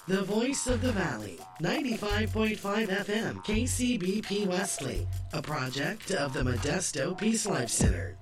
The Voice of the Valley, 95.5 FM, KCBP Wesley, a project of the Modesto Peace Life Center.